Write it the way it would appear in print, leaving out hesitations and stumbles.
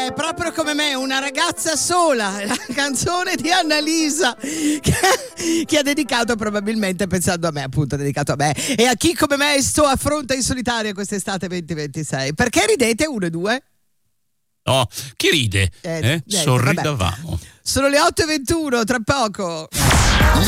proprio come me, una ragazza sola, la canzone di Annalisa che ha dedicato probabilmente pensando a me, appunto, ha dedicato a me e a chi come me sto a fronte in solitaria quest'estate 2026. Perché ridete 1 e 2? No, chi ride? Sorridavamo. Sono le 8:21, tra poco.